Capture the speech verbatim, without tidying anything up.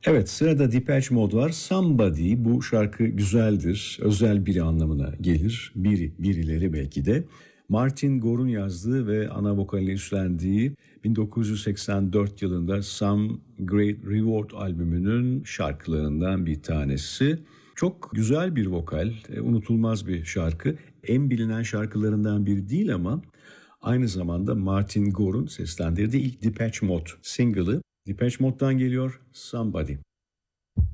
Evet, sırada Depeche Mode var. Somebody, bu şarkı güzeldir, özel biri anlamına gelir. Biri, birileri belki de. Martin Gore'un yazdığı ve ana vokali üstlendiği bin dokuz yüz seksen dört yılında Some Great Reward albümünün şarkılarından bir tanesi. Çok güzel bir vokal, unutulmaz bir şarkı. En bilinen şarkılarından biri değil ama aynı zamanda Martin Gore'un seslendirdiği ilk Depeche Mode single'ı. Depeche Mode'dan geliyor Somebody.